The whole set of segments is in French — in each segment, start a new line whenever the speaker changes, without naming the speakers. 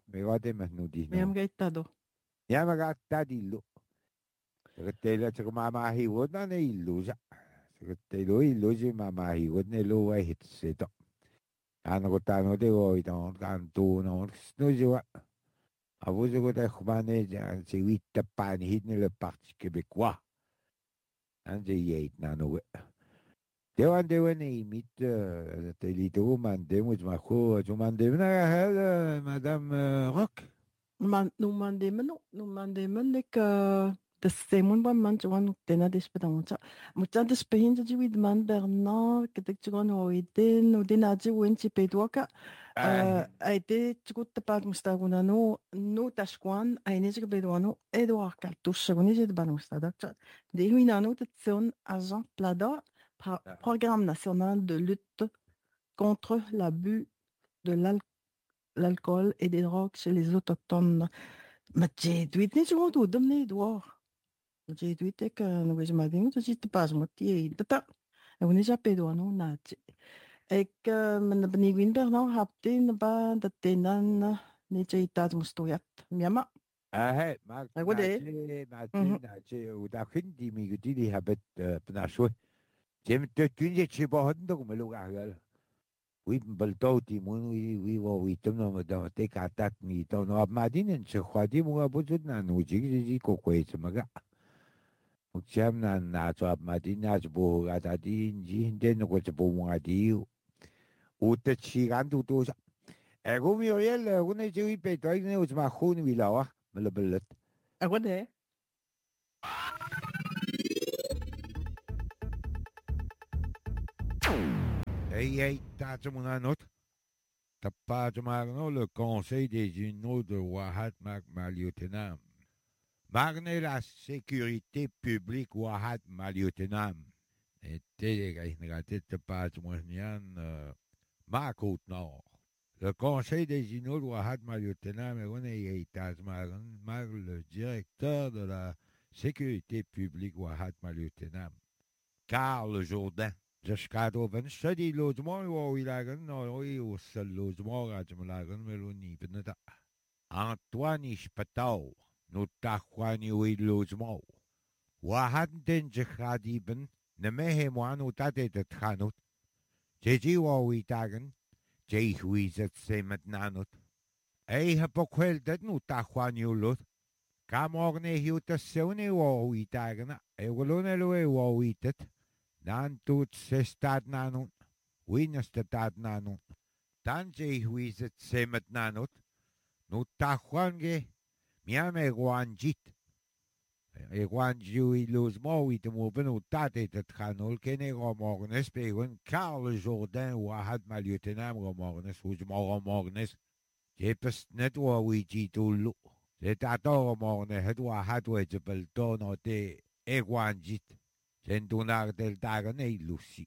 me vade mas no di
Miam
no.
gaitado.
Ya magata dillo. Tela tsaka mamahiwod na illo siya. Telo illo si mamahiwod na lo ay hitseto. Ano ko tano de o ito kanto no sno siya. Avoue ko tayo kumane dyan si wita panhid nila Parti québécois. Anje yait na no. Dewan na imit telito mandem mo mako mandem na Madame Rock.
Nu mandemen nek de semon ba man chuan tena despedang cha mucha despehin ji wid man berna ketek chuan oiden udin aji wen chi pedwaka a été chugut tapat mustaguna no tashkwan a ene chi pedwano Edouard Cartouche seguni je de banustada cha de huinano de son agent plada programme national de lutte contre l'abus de l'alcool et des drogues chez les autochtones. Ma jedwit ni chuan tu dam ni Edouard. Jedwit ek no ge mading to chi tapas mo ti tata. Uni ja pedwano na Ik men benigwin Bernard haptin ba datenan ni chaitat mustoyat. Miama.
Mark
I would eh.
Nache, uda hindi mi gudili habet penaswe. Jem te kunje chibo hondo kumelugagal. We baltoti mun we we tumno madam te katat mi to no abmadinen che khwadi mu abudud na nu jigi ko kwet maga. Ukcham na to abmadin na bo gata din ji den ko che bo mu adi. Uta chigandu to sa. Ego mi oriel une jigi pe to ne uzma khun wilawa melabelet.
I would eh.
Hey, Tajamunanot. Tapajamarno, le Conseil des Unos de Wahat Maliotenam. Marne la sécurité publique Wahat Maliotenam. Et télégraphé Tapajamunian, ma côte nord. Le Conseil des Unos de Wahat Maliotenam est le directeur de la sécurité publique Wahat Maliotenam. Carl Jourdain. Jusqu'à study logement ou ilagan ou seul logement à Jumalagan Meloni Beneta. Antoine Ispatau, no Tahuani ou logement. Wahan den Jehadiben, ne mehemoan ou tate de Tranut. Jeji ou itagan, Jehuizet semet nanut. Hapoquel dat no Tahuani ou lot. Camorne hiuta seune ou itagan, Wolonelo ou itet. Dan tut se stad nanut, winas stad nanut. Dan je huizet semet nanut, nu tahuange, miame guanjit. Guanju ilus mo itemoben u tate te tranol kene romornes pegun Carl Jourdain wahad maliotenam romornes ujmo romornes. Je pest net wa wijitulu. Je tato romorne het wahad wejebel tono te guanjit. Sentunar del dagan e lusi.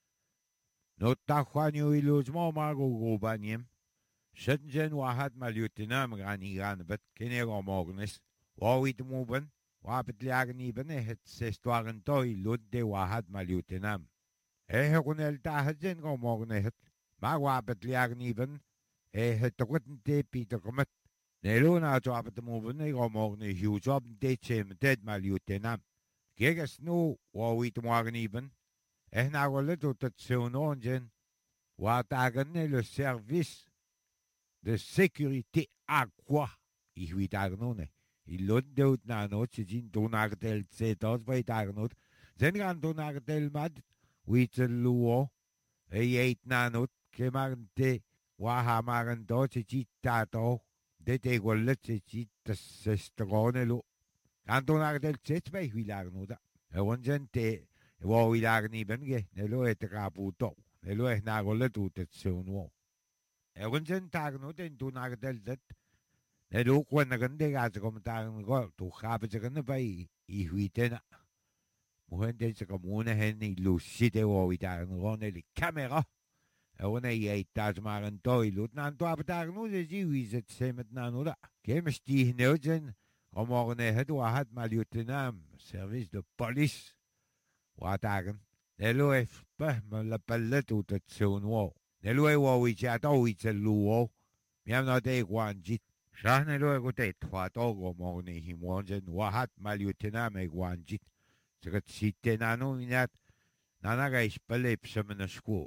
No tahuanyo iluzmo mago gubaniem. Shetjen wahat maliotinam ganigan bet kenero mornes. Wawit muben, wapet liagniben e het sestwaren toi lud de wahat maliotinam. Runel tahajen go morne het. Maar wapet liagniben e het ruten te Pieter Gemet. Nelona to wapet muben e go morne huge op de chem dead maliotinam. Gegas no wawit morgen even. Na rolle tot het zo'n watagen le service de sécurité à quoi? Ich weet agnone. Il lot deut na not zin donagdel zetos bei dagnot. Zen gan donagdel mad wit luo. Eit na not kemarte wahamaren dot zit tato. De te gollet zit sestrone lo. Antonar del zet bij Wilarnoda. Onzen te wo Wilarni benge, nelo et raputo. Nelo es nagole tut et seuno. Onzen tagno den tunar del zet. Nelo kwenagan de gas komentaar go tu gabe ze gan bij I huitena. Mohen de ze komune hen I lucide wo Wilar no ne camera. One je tas maar een toilet. Na to abtagno ze zi wizet semet nanoda. Kemes die nozen. Morgen het wahat maliotenam, service de police. Watagen. Nelo heeft me la pallet uit het zo'n wo. Nelo wa wichat o iets luo. Miam no de guanjit. Shahnelo egote Twato Morni Himwanjan Wahat Malutina Megwanjit. Sagat Sitenano Minat Nanaga Ispele Psamana School.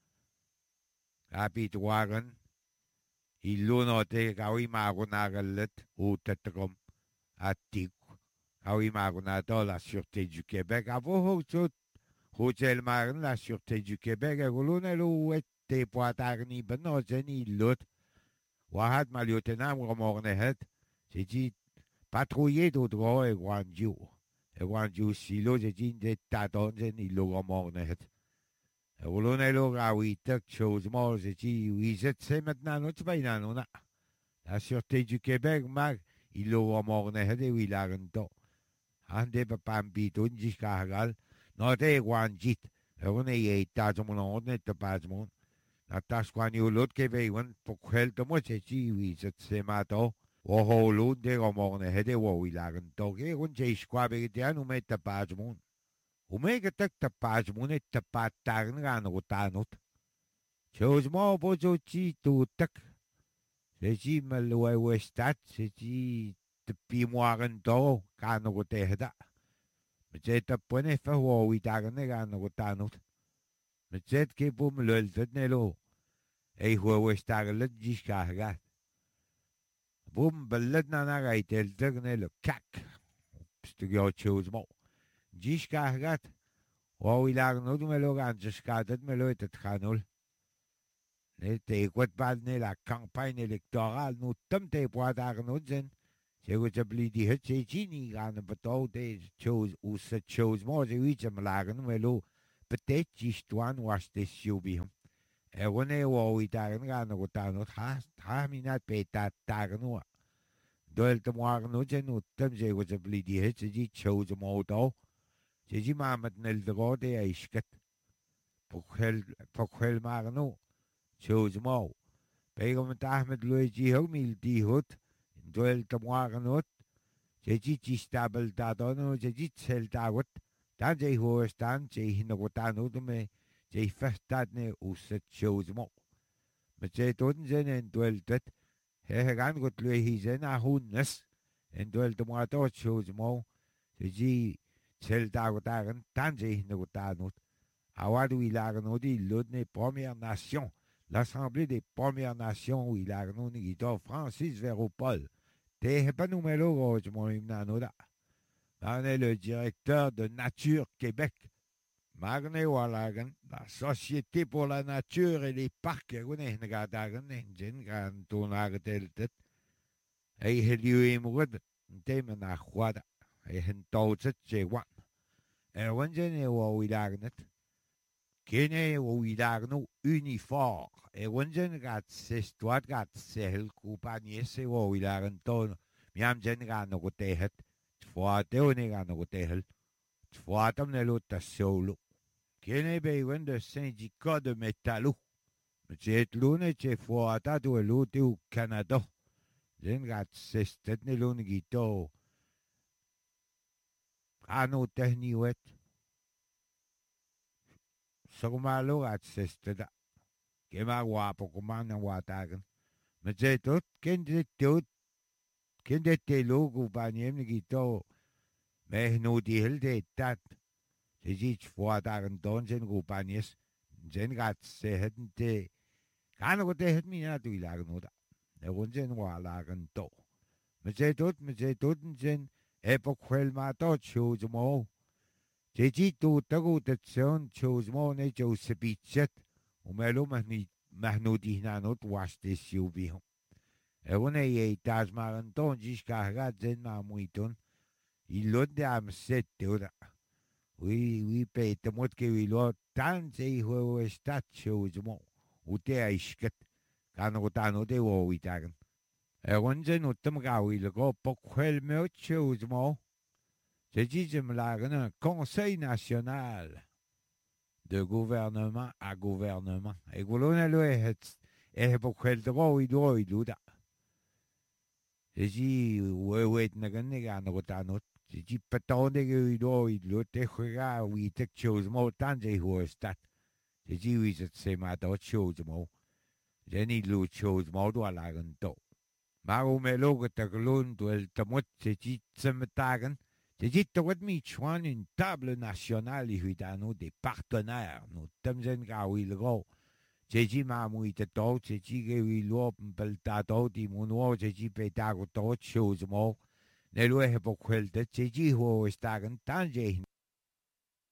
Rapid Wagon. Ilunote Gawi Magonagalet ou Tetrom Atik. Gawi Magonato, la Sûreté du Québec. Avo Hotel Marin, la Sûreté du Québec. Golunelo était Poitarni Benozeni Lut. Wahat Maliotenam Romornehet. C'est dit patrouiller d'autres et Guanju. Et Guanju Silo, c'est dit des tatons et Nilo Romornehet. Golunelo Gawitek, chose mort, c'est dit, oui, c'est maintenant notre bainanona. La Sûreté du Québec, Mag, il lo Romornehet et Willarento. Ande Pampito, Jiskagal, not a Guanjit. Only a Tajamon on it, the Pajmon. Natasquan, you look give a one for quell to much a chiwi, said Semato, or whole de Romorne head, or we lag and dog, one jay squabby down who made the Pajmon. Who make a tuck the Pajmon at the Pat Tagan or Tanut. Chose more bozo chi to tuck. Says he Malloy West that, says he the Pimoran dog, can go there. But said the Punefa, or we tagan or Tanut. Met zet ke bom lul zet nelo. Ei hoe we stagelet jiskagat. Bom belet na gai tel nelo kak. Stukje chose mo. Jiskagat. O we lagen no melo gaan jiskadet melo het ganol. Net te kwat bad ne la campagne électorale no temte po dagen no zen. Ze goed ze bli die het ze gini gaan betou de chose u se chose mo ze iets am lagen melo. Peut-être Jistuan was this Shubium. When they were with Tagan or Tanot Haminat Peta Taganua. Doel the Morganogen, who Temse was a bleedy hit, as he chose a moto. Says Mammat Nel the Rode Aishket. Pokhel Marno. Chose mo. Pegam Ahmed Luigi Homil D. Hood. Doel the Morganot. Says he stabbled that on, says he held out. Dan ze hoor staan, ze hinogotaan houden me, ze verstaan ne oeset shows mo. Met ze toten zijn en duelt het, he gaan goed lui hi zijn a hunnes, en duelt de maar tot shows mo, ze zie zel dagotagen, dan ze hinogotaan hoed. Awadu ilagen odi l'odne Première Nation, l'Assemblée des Premières Nations où ilagen odi Francis Véropol. Te hepan numelo roos mo imnanoda. Magne le directeur de Nature Québec. Magne Wallagan, la Société pour la Nature et les Parcs. Gunegadagan, Engine, Gan Tonageteltet. Hij helium wood, Demen Ahuada. Hij hentouwt Jewan. Wanjen Wawilagnet. Kene Wawilagno uniform. Wanjen gat Sestuat gat Sehel Kupaniese Wawilagan Ton. Miamjen Gano Tehet. Tfoateoniga no tehel. Tfoatam nelo tasolo. Kene bewen de syndicat de métallo. Met lune che foata do elote au Canada. Zen gat sestet nelone gito. Ano techniwet. Sogmalo gat sesteda. Kema wapo kumana watagen. Met tot kende tot. Kende te logo baniem gito. Mais no die hilde dat. Ze ziet voor daar een donzen compagnies. Zen gaat ze het te. Kan ook te het niet naartoe lagen noda. De ronzen waar lagen to. Me ze tot zen. Heb ook wel maar tot shows mo. Ze ziet to te goed het zo'n shows mo ne jo se bitchet. Omelo maar no die na not was this shubi. One ye tas maar een donjis gaat zen maar moeiton. Il l'a de amsette ora. Oui, pete mot que we lo tan se ho stat shows mo. Ute aisket. Kan tano de wo witagen. Onzen utem gawi le go pokwel me shows mo. Je disem lagen un conseil national de gouvernement à gouvernement. Et golona lo het pokwel de go ido da. Je dis we nagan ne tano. Si patone che lo te juega we te shows mo tan je ho stat. Si we se ma do shows mo. Jenny lo shows mo do lagen do. Marumelo que taglon duel tamot c'est tsemetagan. C'est dit Michuan une table nationale et nous des partenaires. Nous sommes gawilgo. C'est dit Mamouite tot, c'est dit que l'op peltato, di muno, c'est dit pétago tot, chose mo. Ne lo è poquel, c'est dit ho stagan tange